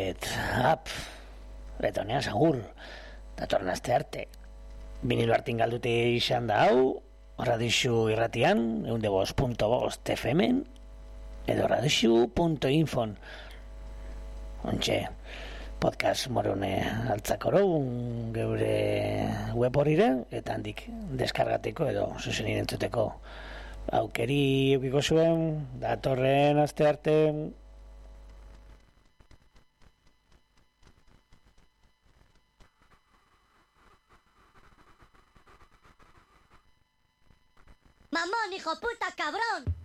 dizuet, Bretonean sagur, datorren aste arte. Vinilo hartin galdute izan da hau, radixu irratian, 105.5 FM-en, edo radixu.infon. Ontxe, podcast morone altzakoro, geure web horiren, eta handik deskargateko edo zuzenin entzuteko aukeri eukiko zuen, datorren aste arte. ¡Mamón, hijo puta, cabrón!